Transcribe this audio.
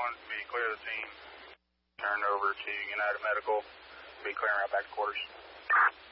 be clear of the scene. Turned over to United Medical. Be clearing right back to quarters.